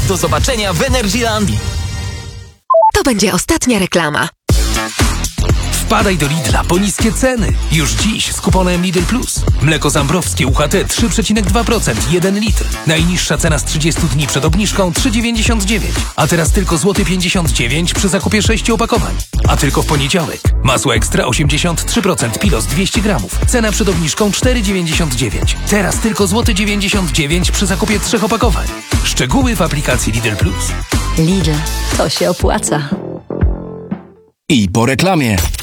Do zobaczenia w Energylandii. To będzie ostatnia reklama. Wpadaj do Lidla po niskie ceny. Już dziś z kuponem Lidl Plus. Mleko zambrowskie UHT 3,2%, 1 litr. Najniższa cena z 30 dni przed obniżką 3,99. A teraz tylko złoty 59 przy zakupie 6 opakowań. A tylko w poniedziałek. Masło ekstra 83%, Pilos 200 gramów. Cena przed obniżką 4,99. Teraz tylko złoty 99 przy zakupie 3 opakowań. Szczegóły w aplikacji Lidl Plus. Lidl, to się opłaca. I po reklamie.